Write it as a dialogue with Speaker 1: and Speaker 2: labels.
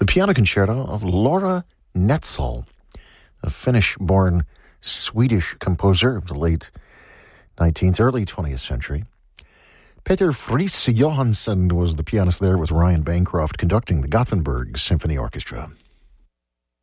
Speaker 1: the piano concerto of Laura Netzel, a Finnish-born Swedish composer of the late 19th, early 20th century. Peter Friis Johansson was the pianist there, with Ryan Bancroft conducting the Gothenburg Symphony Orchestra.